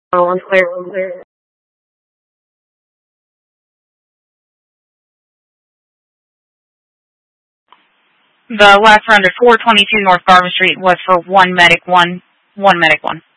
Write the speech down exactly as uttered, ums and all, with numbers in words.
Oh, one clear, one clear. The last round at four twenty-two North Garvin Street was for one medic, one, one medic, one.